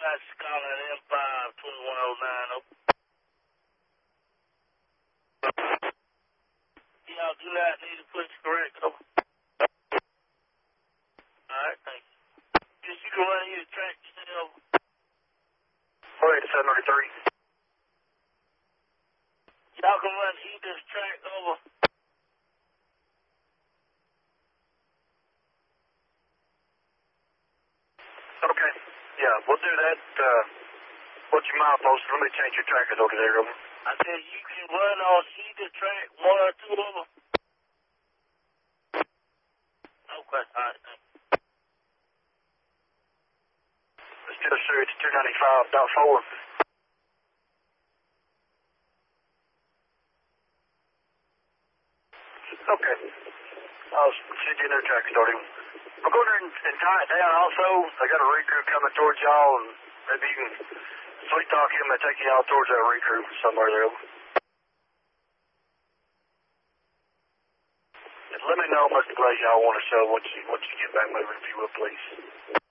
Dispatch calling M5 2109. Y'all do not need to push correct. Over. Alright, thank you. Just you can run here, track yourself. 733. Y'all can run either track over. Okay. Yeah, we'll do that. What's your milepost? Let me change your trackers over there, over. I said you can run on either track, one or two of them. Okay, alright, thank you. Let's do a series 295.4. Okay. I'll send you another tracker starting. I'll go there and tie it down also. I got a recrew coming towards y'all, and maybe you can sweet talk him and take y'all towards that recrew somewhere there. And let me know how much delays y'all want to show once you get back moving, if you will, please.